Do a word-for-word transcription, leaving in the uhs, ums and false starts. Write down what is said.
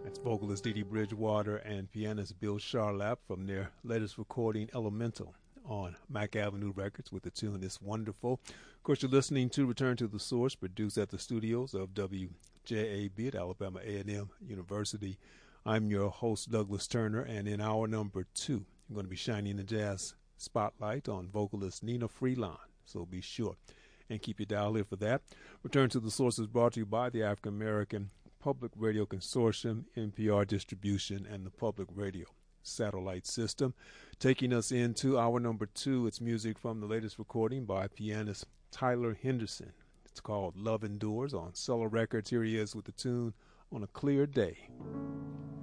That's vocalist Dee Dee Bridgewater and pianist Bill Charlap from their latest recording, Elemental, on Mack Avenue Records with the tune It's Wonderful. Of course, you're listening to Return to the Source, produced at the studios of W J A B at Alabama A and M University. I'm your host, Douglas Turner, and in hour number two, I'm going to be shining the jazz spotlight on vocalist Nina Freelon. So be sure and keep your dial here for that. Return to the Source is brought to you by the African American Public Radio Consortium, N P R Distribution, and the Public Radio Satellite System. Taking us into hour number two, it's music from the latest recording by pianist Tyler Henderson. It's called Love Endures on Cellar Records. Here he is with the tune On a Clear Day.